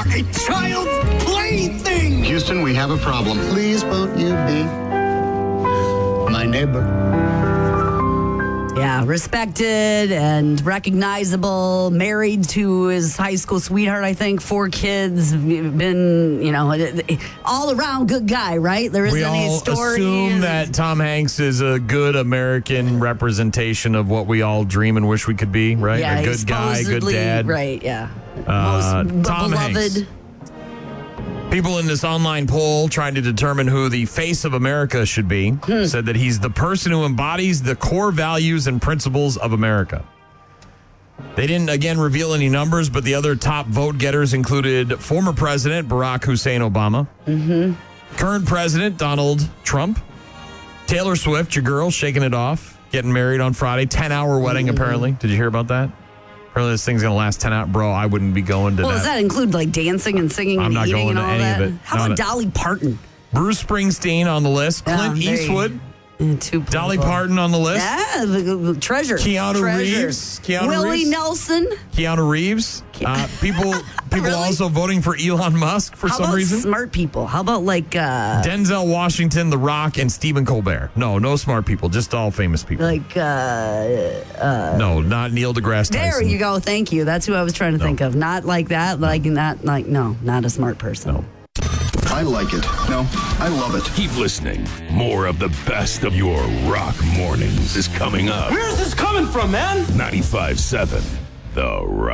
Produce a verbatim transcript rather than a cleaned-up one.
a child's plaything. Houston, we have a problem. Please won't you be my neighbor? Yeah, respected and recognizable, married to his high school sweetheart, I think, four kids, been, you know, all around good guy, right? There isn't We any all stories. assume that Tom Hanks is a good American representation of what we all dream and wish we could be, right? Yeah, a he's good guy, good supposedly- dad. Right, yeah. Uh, Most Tom beloved. Hanks. People in this online poll trying to determine who the face of America should be Hmm. said that he's the person who embodies the core values and principles of America. They didn't, again, reveal any numbers, but the other top vote getters included former President Barack Hussein Obama, Mm-hmm. current President Donald Trump, Taylor Swift, your girl, shaking it off, getting married on Friday, ten-hour wedding, Mm-hmm. apparently. Did you hear about that? Apparently this thing's going to last ten hours. Bro, I wouldn't be going to Well, that. does that include like dancing and singing I'm and not eating going and to all any that? of it. How Not about a- Dolly Parton? Bruce Springsteen on the list. Yeah, Clint there you- Eastwood. Yeah, two Dolly people. Parton on the list. Yeah, the, the treasure. Keanu treasure. Reeves. Keanu Willie Reeves. Nelson. Keanu Reeves. Uh, people people Really? also voting for Elon Musk for How some about reason. smart people? How about like uh, Denzel Washington, The Rock, and Stephen Colbert. No, no smart people. Just all famous people. like uh, no, not Neil deGrasse Tyson. there you go. Thank you. That's who I was trying to No. think of. Not like that. Like not like no, not a smart person. No. I like it. No, I love it. Keep listening. More of the best of your rock mornings is coming up. Where's this coming from, man? ninety-five point seven The Rock.